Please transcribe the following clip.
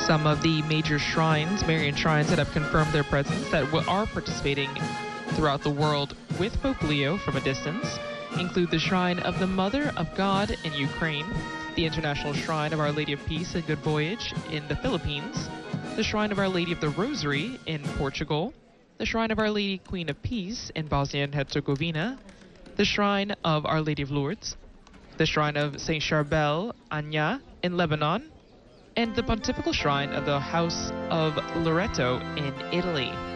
Some of the major shrines, Marian shrines that have confirmed their presence that are participating throughout the world with Pope Leo from a distance include the Shrine of the Mother of God in Ukraine, the International Shrine of Our Lady of Peace and Good Voyage in the Philippines, the Shrine of Our Lady of the Rosary in Portugal, the Shrine of Our Lady Queen of Peace in Bosnia and Herzegovina, the Shrine of Our Lady of Lourdes, the Shrine of Saint Charbel Anya in Lebanon, and the Pontifical Shrine of the House of Loreto in Italy.